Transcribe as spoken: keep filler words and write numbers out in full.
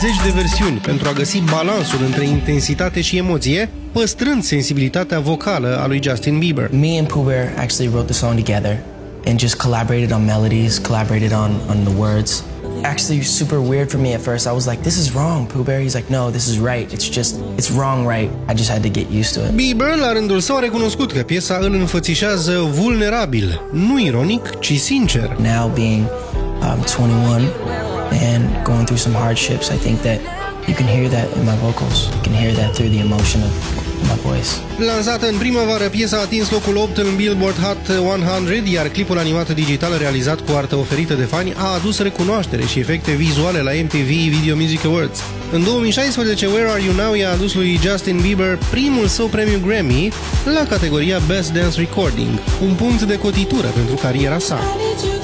de versiuni pentru a găsi balansul între intensitate și emoție, păstrând sensibilitatea vocală a lui Justin Bieber. Me and Pooh Bear actually wrote the song together and just collaborated on melodies, collaborated on on the words. Actually super weird for me at first. I was like, this is wrong, Pooh Bear. He's like, no, this is right. It's just, it's wrong, right? I just had to get used to it. Bieber, la rândul său, a recunoscut că piesa îl înfățișează vulnerabil, nu ironic, ci sincer. Now being um, twenty-one and going through some hardships, I think that you can hear that in my vocals. You can hear that through the emotion of my voice. Lansată în primăvară, piesa a atins locul opt în Billboard Hot o sută, iar clipul animat digital realizat cu artă oferită de fani a adus recunoaștere și efecte vizuale la M T V Video Music Awards. În două mii șaisprezece, Where Are You Now i-a adus lui Justin Bieber primul său premiu Grammy la categoria Best Dance Recording, un punct de cotitură pentru cariera sa.